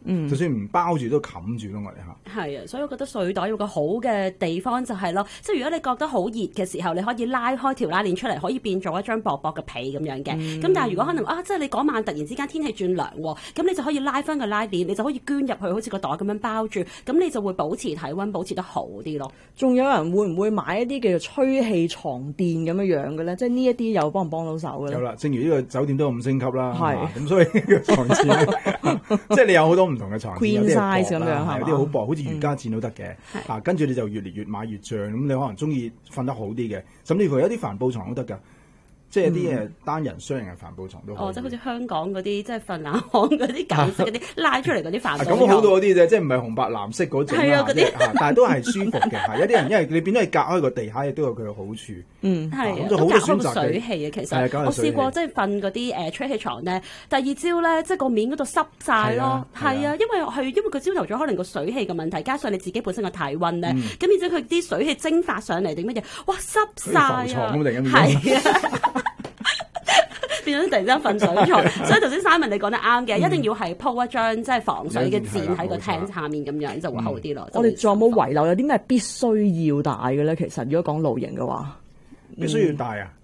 就算唔包住都冚住咯，我哋嚇。 係啊，所以我覺得睡袋有個好嘅地方就係咯，即係如果你覺得好熱嘅時候，你可以拉開條拉鏈出嚟，可以變做一張薄薄嘅被咁樣嘅。咁但係如果可能即係你嗰晚突然之間天氣轉涼喎，咁你就可以拉翻個拉鏈，你就可以捐入去，好似個袋咁樣包住，咁你就會保持體溫，保持得好啲咯。 仲有人會唔會買一啲叫做吹氣床墊咁樣嘅咧？即係呢一啲又幫唔幫到手嘅咧？ 有啦，正如呢個酒店都有5星級啦， 係咁所以呢個床墊咧，即係你有好多唔同嘅床墊 Queen 有啲 size 係薄啦， 咁樣係嘛有啲好薄，好似瑜伽墊都得嘅。跟住你就越嚟越買越脹，咁你可能中意瞓得好啲嘅，甚至乎有啲帆布床都得㗎。即係啲單人雙人嘅帆布床都好。 即係好似香港嗰啲即係瞓冷巷嗰啲舊式嗰啲拉出嚟嗰啲帆布床。 咁好多嗰啲啫，即係唔係紅白藍色嗰種啦，但係都係舒服嘅。有啲人因為你變咗係隔開個地下，亦都有佢嘅好處。 係咁就好多選擇嘅。 水氣啊，其實我試過即係瞓嗰啲吹氣床咧，第二朝咧即係個面嗰度濕晒咯。係啊，因為佢朝頭早可能個水氣嘅問題，加上你自己本身嘅體温咧，咁而且佢啲水氣蒸發上嚟定乜嘢，哇濕晒啊！係啊。變咗突然之間瞓水床，所以頭先 Simon 你講得啱嘅，一定要係鋪一張即係防水嘅墊喺個廳下面咁樣就會好啲咯。 我哋仲有冇遺留有啲咩必須要帶嘅咧？其實如果講露營嘅話， 必須要帶啊！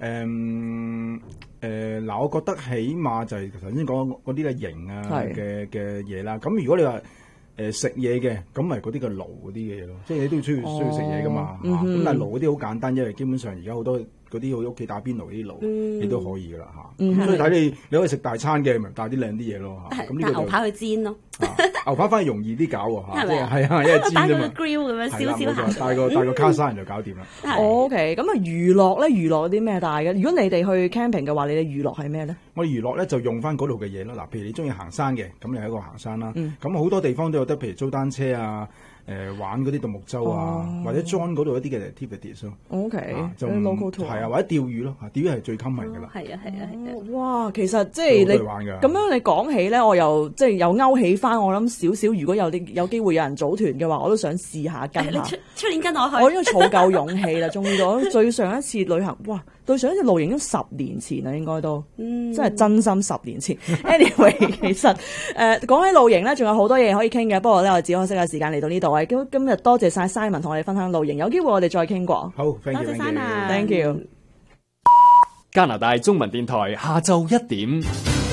嗱，我覺得起碼就係頭先講嗰啲嘅營啊嘅嘢啦。咁如果你話食嘢嘅，咁咪嗰啲嘅爐嗰啲嘢咯，即係你都需要食嘢噶嘛。咁但係爐嗰啲好簡單，因為基本上而家好多嗰啲好屋企打邊爐啲爐，你都可以噶啦嚇。咁所以睇你可以食大餐嘅，咪帶啲靚啲嘢咯嚇。咁呢個牛排去煎咯， 牛排反而容易啲搞喎嚇。 係啊，因為煎啫嘛。 grill 咁樣燒下， 帶個卡沙人就搞掂啦。 OK，咁啊娛樂咧，娛樂有啲咩帶嘅？如果你哋去 camping 嘅話，你哋娛樂係咩咧？ 我哋娛樂咧就用翻嗰度嘅嘢咯。嗱，譬如你中意行山嘅，咁你喺一個行山啦。咁好多地方都有得，譬如租單車啊。玩嗰啲獨木舟啊，或者 join 嗰度一啲嘅 activities 咯。 OK， 就 local tour 係啊，或者釣魚咯。釣魚係最 common 㗎啦。 係啊。 哇，其實即係你咁樣你講起咧，我又即係又勾起翻。我諗少少，如果有機會有人組團嘅話，我都想試下跟下。 你出年跟我去。 我已經儲夠勇氣啦，終於咗最上一次旅行，哇！對上一次露營都10年前啦，應該都，真係真心10年前。Anyway， 其實講起露營咧，仲有好多嘢可以傾嘅，不過咧我只可惜嘅時間嚟到呢度。今日多謝晒 Simon 同我哋分享露營，有機會我哋再傾過。 好，多謝 Simon，Thank you。 加拿大中文電台下晝1點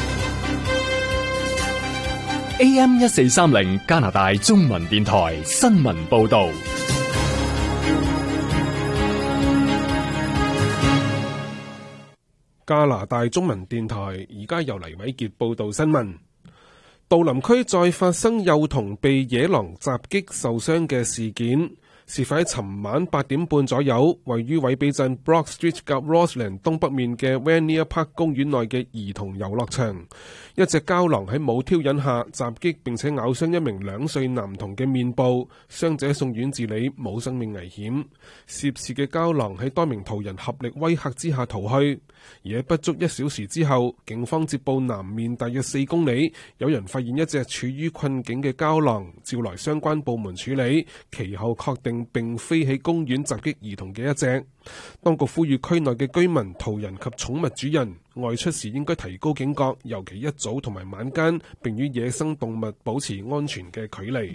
AM 1430，加拿大中文電台新聞報道。 加拿大中文電台而家由黎偉傑報道新聞。杜林區再發生幼童被野狼襲擊受傷嘅事件，事發喺尋晚8點半左右，位於韋比鎮 Brock Street 及 Roseland 東北面嘅 Vanier Park 公園內嘅兒童遊樂場，一隻郊狼喺冇挑釁下襲擊並且咬傷一名2歲男童嘅面部，傷者送院治理，冇生命危險。涉事嘅郊狼喺多名途人合力威嚇之下逃去，而喺不足1小時之後，警方接報南面大約4公里有人發現一隻處於困境嘅郊狼，召來相關部門處理，其後確定並非喺公園襲擊兒童嘅一隻。當局呼籲區內嘅居民、途人及寵物主人外出時應該提高警覺，尤其一早同埋晚間，並與野生動物保持安全嘅距離。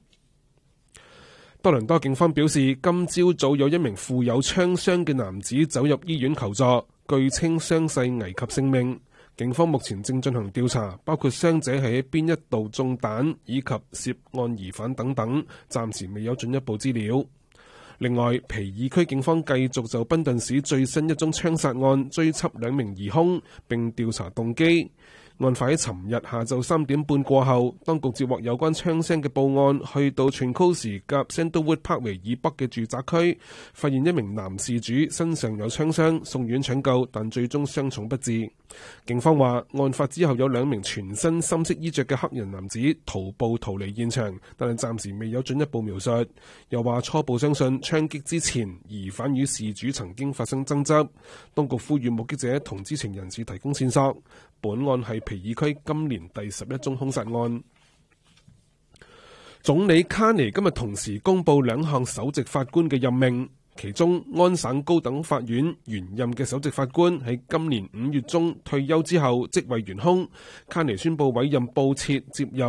多倫多警方表示，今朝早有一名負有槍傷嘅男子走入醫院求助，據稱傷勢危及性命。警方目前正進行調查，包括傷者係喺邊一度中彈以及涉案疑犯等等，暫時未有進一步資料。另外，皮爾區警方繼續就賓頓市最新一宗槍殺案追緝2名疑兇，並調查動機。案發喺尋日下晝3點半過後，當局接獲有關槍聲嘅報案，去到 Trincosi 及 Sandalwood Parkway 以北嘅住宅區，發現一名男事主身上有槍傷，送院搶救，但最終傷重不治。警方話，案發之後有2名全身深色衣着嘅黑人男子徒步逃離現場，但係暫時未有進一步描述。又話初步相信槍擊之前，疑犯與事主曾經發生爭執。當局呼籲目擊者同知情人士提供線索。本案係皮爾區今年第11宗兇殺案。總理卡尼今日同時公布2項首席法官嘅任命，其中安省高等法院原任嘅首席法官喺今年5月中退休之後職位懸空，卡尼宣布委任布切接任。